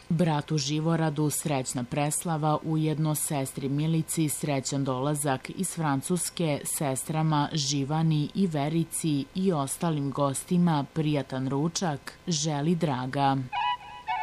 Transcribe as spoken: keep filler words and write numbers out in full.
Bratu Živoradu srećna preslava, ujedno sestri Milici srećan dolazak iz Francuske, sestrama Živani i Verici i ostalim gostima prijatan ručak želi Draga.